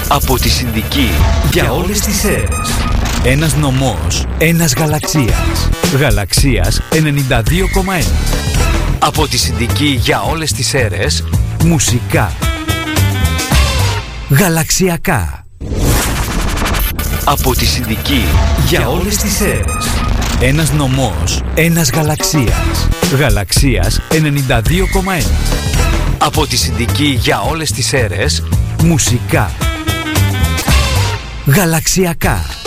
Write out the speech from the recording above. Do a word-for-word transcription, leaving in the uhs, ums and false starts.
Από τη Συνδική για όλες τις αίρες. Ένας νομός, ένας γαλαξίας. Γαλαξίας ενενήντα δύο κόμμα ένα. Από τη Συνδική για όλες τις αίρες. Μουσικά. Γαλαξιακά. Από τη Συνδική για όλες τις αίρες. Ένας νομός, ένας γαλαξίας. Γαλαξίας ενενήντα δύο κόμμα ένα. Από τη Συνδική για όλες τις αίρες. Μουσικά. Γαλαξιακά.